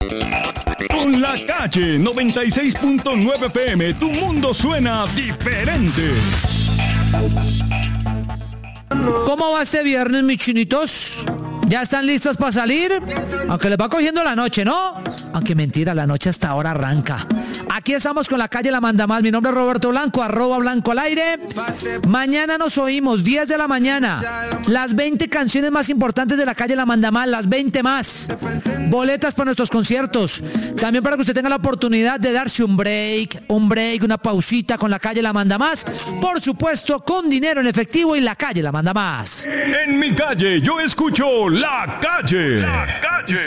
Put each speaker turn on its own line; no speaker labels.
Con La Calle 96.9 FM, tu mundo suena diferente.
¿Cómo va este viernes, mis chinitos? ¿Ya están listos para salir? Aunque les va cogiendo la noche, ¿no? Aunque mentira, la noche hasta ahora arranca. Aquí estamos con La Calle La Manda Más. Mi nombre es Roberto Blanco, @Blanco al aire. Mañana nos oímos, 10 de la mañana. Las 20 canciones más importantes de La Calle La Manda Más, las 20 más. Boletas para nuestros conciertos. También para que usted tenga la oportunidad de darse un break, una pausita con La Calle La Manda Más. Por supuesto, con dinero en efectivo y La Calle La Manda Más.
En mi calle, yo escucho La Calle. La Calle.